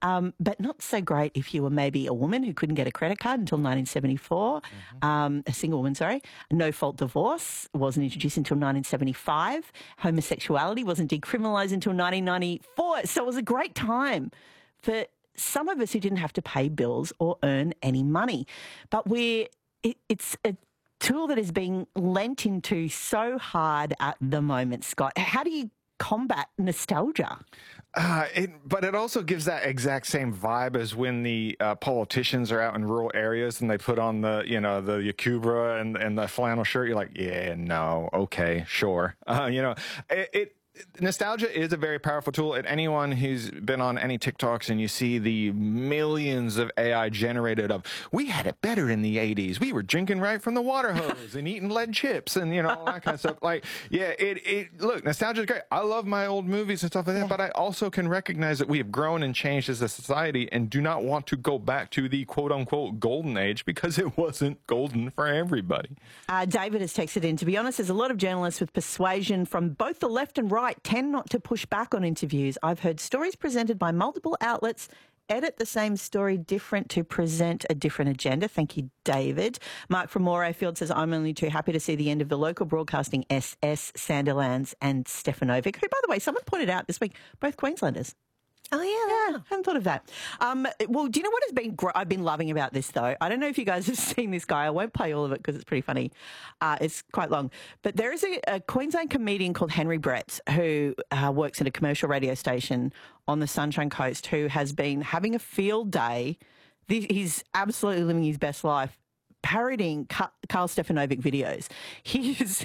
but not so great if you were maybe a woman who couldn't get a credit card until 1974, a single woman, sorry. No-fault divorce wasn't introduced until 1975. Homosexuality wasn't decriminalised until 1994. So it was a great time for some of us who didn't have to pay bills or earn any money. But it's a tool that is being lent into so hard at the moment, Scott. How do you combat nostalgia? But it also gives that exact same vibe as when the politicians are out in rural areas and they put on the Yakubra and the flannel shirt. You're like, yeah, no, okay, sure. Nostalgia is a very powerful tool. And anyone who's been on any TikToks and you see the millions of AI generated of, we had it better in the 80s. We were drinking right from the water hose and eating lead chips and, all that kind of stuff. Like, yeah, look, nostalgia is great. I love my old movies and stuff like that, but I also can recognize that we have grown and changed as a society and do not want to go back to the quote unquote golden age because it wasn't golden for everybody. David has texted in, to be honest, there's a lot of journalists with persuasion from both the left and right tend not to push back on interviews. I've heard stories presented by multiple outlets edit the same story different to present a different agenda. Thank you, David. Mark from Morayfield says, I'm only too happy to see the end of the local broadcasting SS, Sandilands and Stefanovic, who, by the way, someone pointed out this week, both Queenslanders. Oh, yeah. I hadn't thought of that. Well, do you know what I've been loving about this, though? I don't know if you guys have seen this guy. I won't play all of it because it's pretty funny. It's quite long. But there is a Queensland comedian called Henry Brett who works at a commercial radio station on the Sunshine Coast who has been having a field day. He's absolutely living his best life, parodying Carl Stefanovic videos. Some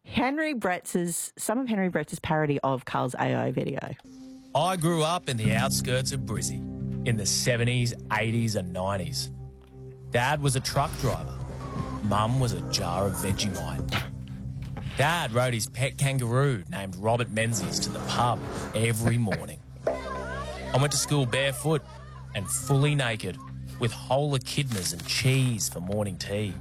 of Henry Brett's parody of Carl's AO video. I grew up in the outskirts of Brizzy in the 70s, 80s and 90s. Dad was a truck driver. Mum was a jar of Vegemite. Dad rode his pet kangaroo named Robert Menzies to the pub every morning. I went to school barefoot and fully naked with whole echidnas and cheese for morning tea.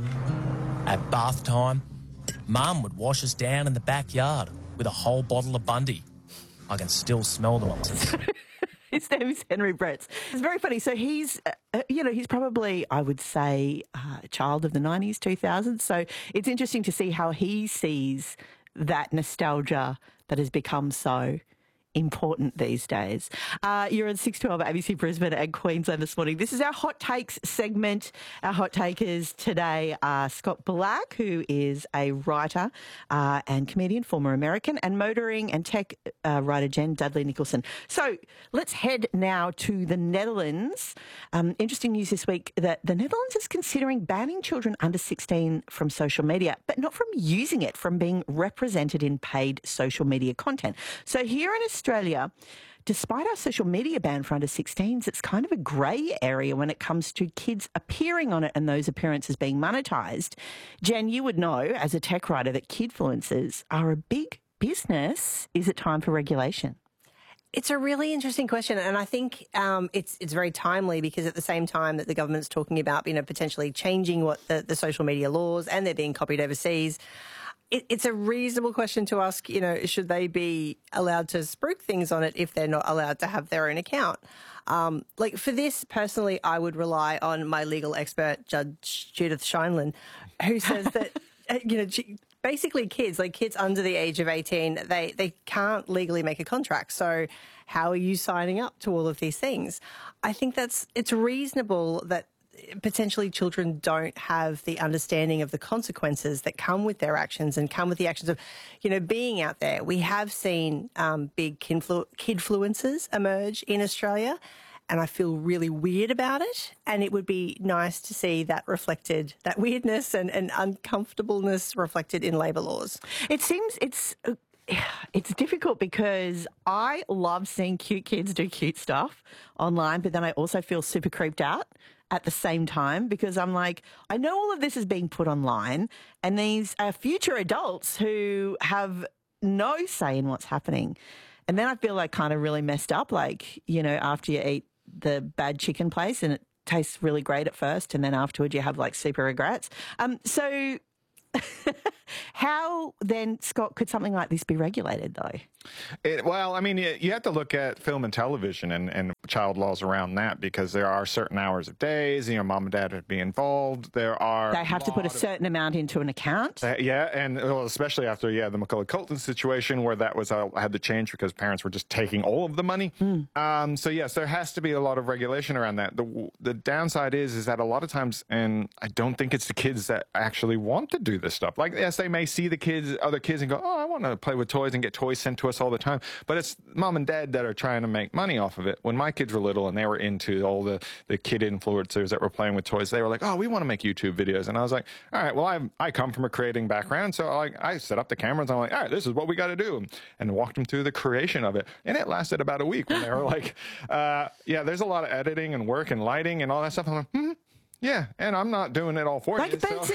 At bath time, Mum would wash us down in the backyard with a whole bottle of Bundy. I can still smell them on my His name is Henry Brett. It's very funny. So he's probably, I would say, a child of the 90s, 2000s. So it's interesting to see how he sees that nostalgia that has become so important these days. You're on 612 ABC Brisbane and Queensland this morning. This is our Hot Takes segment. Our hot takers today are Scott Black, who is a writer and comedian, former American, and motoring and tech writer Jen Dudley Nicholson. So let's head now to the Netherlands. Interesting news this week that the Netherlands is considering banning children under 16 from social media, but not from using it, from being represented in paid social media content. So here in Australia, despite our social media ban for under 16s, it's kind of a grey area when it comes to kids appearing on it and those appearances being monetised. Jen, you would know as a tech writer that kidfluencers are a big business. Is it time for regulation? It's a really interesting question, and I think it's very timely because at the same time that the government's talking about potentially changing what the social media laws and they're being copied overseas, it's a reasonable question to ask, should they be allowed to spruik things on it if they're not allowed to have their own account? For this, personally, I would rely on my legal expert, Judge Judith Scheinlin, who says that, basically kids under the age of 18, they can't legally make a contract. So how are you signing up to all of these things? I think it's reasonable that potentially children don't have the understanding of the consequences that come with their actions and come with the actions of, being out there. We have seen big kidfluencers emerge in Australia, and I feel really weird about it. And it would be nice to see that reflected, that weirdness and uncomfortableness reflected in labour laws. It seems it's difficult because I love seeing cute kids do cute stuff online, but then I also feel super creeped out at the same time because I'm like, I know all of this is being put online and these are future adults who have no say in what's happening. And then I feel like kind of really messed up, after you eat the bad chicken place and it tastes really great at first and then afterwards you have super regrets. So How then, Scott, could something like this be regulated, though? Well, I mean, you have to look at film and television and child laws around that, because there are certain hours of days, mom and dad have to be involved. They have to put a certain amount into an account. Yeah, and especially after the Macaulay Culkin situation, where that was had to change because parents were just taking all of the money. So yes, there has to be a lot of regulation around that. The downside is that a lot of times, and I don't think it's the kids that actually want to do this stuff. Like, yes, they may see other kids and go, oh, I want to play with toys, and get toys sent to us all the time. But it's mom and dad that are trying to make money off of it. When my kids were little and they were into all the kid influencers that were playing with toys, they were like, oh, we want to make YouTube videos. And I was like, all right, well, I come from a creating background. So I set up the cameras. I'm like, all right, this is what we got to do. And walked them through the creation of it. And it lasted about a week when they were like, yeah, there's a lot of editing and work and lighting and all that stuff. I'm like, yeah, and I'm not doing it all for you. But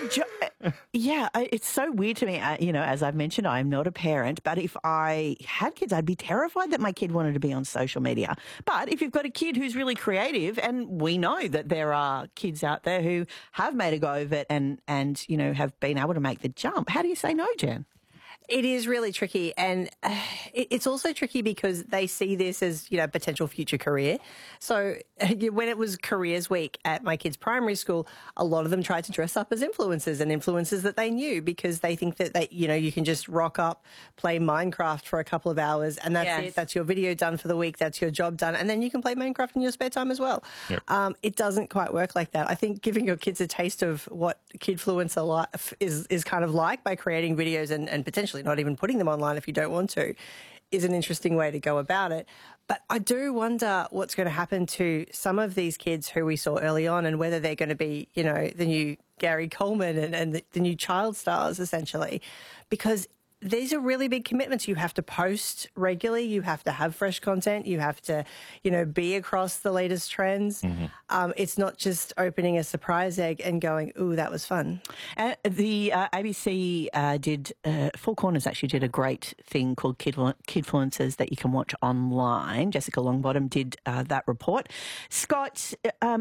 it's so weird to me. As I've mentioned, I'm not a parent, but if I had kids, I'd be terrified that my kid wanted to be on social media. But if you've got a kid who's really creative, and we know that there are kids out there who have made a go of it and have been able to make the jump, how do you say no, Jen? It is really tricky, and it's also tricky because they see this as, potential future career. So when it was Careers Week at my kids' primary school, a lot of them tried to dress up as influencers and influencers that they knew, because they think that you can just rock up, play Minecraft for a couple of hours, and that's it. That's your video done for the week. That's your job done, and then you can play Minecraft in your spare time as well. Yep. It doesn't quite work like that. I think giving your kids a taste of what kidfluencer life is kind of like by creating videos and potentially not even putting them online if you don't want to, is an interesting way to go about it. But I do wonder what's going to happen to some of these kids who we saw early on, and whether they're going to be, the new Gary Coleman and the new child stars, essentially, because these are really big commitments. You have to post regularly. You have to have fresh content. You have to, be across the latest trends. Mm-hmm. It's not just opening a surprise egg and going, ooh, that was fun. The ABC Four Corners actually did a great thing called Kidfluencers that you can watch online. Jessica Longbottom did that report. Scott,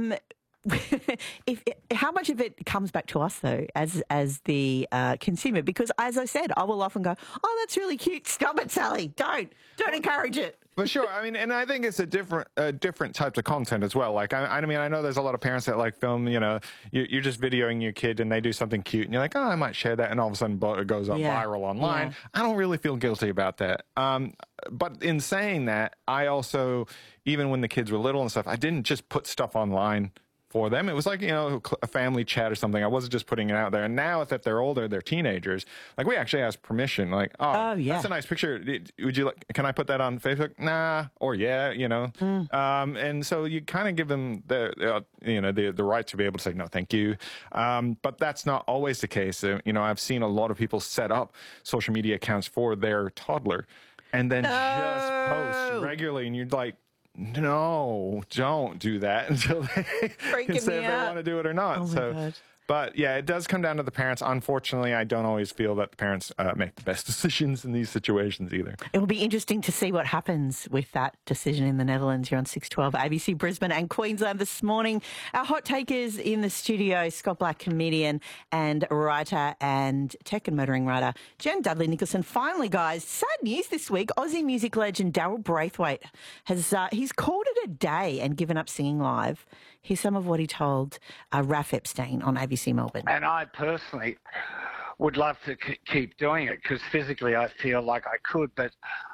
how much of it comes back to us, though, as the consumer? Because, as I said, I will often go, oh, that's really cute. Stop it, Sally. Don't encourage it. For sure. I mean, and I think it's a different types of content as well. Like, I mean, I know there's a lot of parents that like film, you're just videoing your kid and they do something cute and you're like, oh, I might share that. And all of a sudden it goes up viral online. Yeah. I don't really feel guilty about that. But in saying that, I also, even when the kids were little and stuff, I didn't just put stuff online for them. It was like, a family chat or something. I wasn't just putting it out there. And now that they're older, they're teenagers, like, we actually ask permission. Like, that's a nice picture. Would you can I put that on Facebook? Nah. Or and so you kind of give them the right to be able to say, no, thank you. But that's not always the case. I've seen a lot of people set up social media accounts for their toddler and then just post regularly. And you're like, no, don't do that until they can say if they want to do it or not. God. But yeah, it does come down to the parents. Unfortunately, I don't always feel that the parents make the best decisions in these situations either. It will be interesting to see what happens with that decision in the Netherlands. You're on 612 ABC Brisbane and Queensland this morning. Our hot takers in the studio, Scott Black, comedian and writer, and tech and motoring writer, Jen Dudley-Nicholson. Finally, guys, sad news this week. Aussie music legend Daryl Braithwaite has he's called it a day and given up singing live. Here's some of what he told Raf Epstein on ABC Melbourne. And I personally would love to keep doing it because physically I feel like I could, but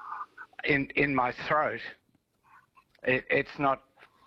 in my throat, it's not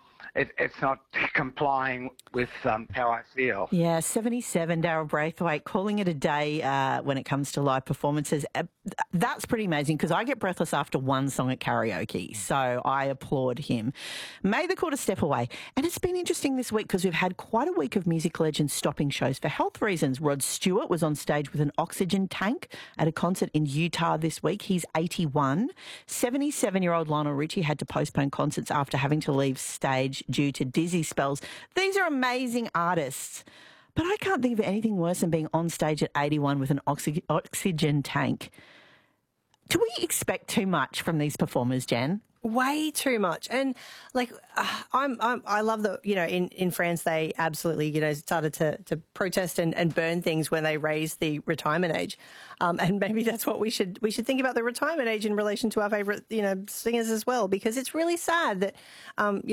complying with how I feel. Yeah, 77, Daryl Braithwaite, calling it a day when it comes to live performances. That's pretty amazing because I get breathless after one song at karaoke, so I applaud him. May the quarter step away. And it's been interesting this week because we've had quite a week of music legends stopping shows for health reasons. Rod Stewart was on stage with an oxygen tank at a concert in Utah this week. He's 81. 77-year-old Lionel Richie had to postpone concerts after having to leave stage due to dizzy spells. These are amazing artists, but I can't think of anything worse than being on stage at 81 with an oxygen tank. Do we expect too much from these performers, Jen? Way too much. And like, I love that, in France, they absolutely, started to protest and burn things when they raised the retirement age. And maybe that's what we should think about, the retirement age in relation to our favourite, singers as well, because it's really sad that,